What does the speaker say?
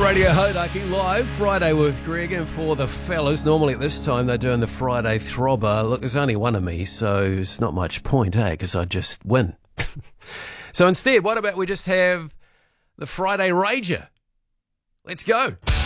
Radio Hodaki live Friday with Greg, and for the fellas, normally at this time they're doing the Friday Throbber. Look, there's only one of me, so it's not much point, because I just win. So instead, what about we just have the Friday Rager? Let's go.